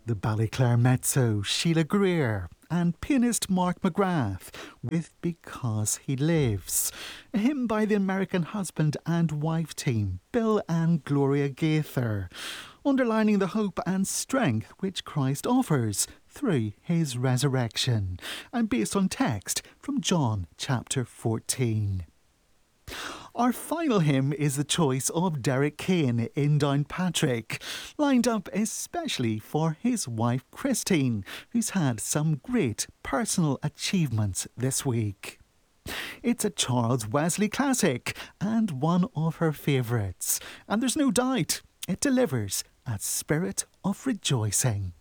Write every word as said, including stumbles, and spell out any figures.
The Ballyclare mezzo Sheila Greer and pianist Mark McGrath with Because He Lives, a hymn by the American husband and wife team Bill and Gloria Gaither, underlining the hope and strength which Christ offers through his resurrection, and based on text from John chapter fourteen. Our final hymn is the choice of Derek Kane in Downpatrick, lined up especially for his wife Christine, who's had some great personal achievements this week. It's a Charles Wesley classic and one of her favourites, and there's no doubt it delivers a spirit of rejoicing.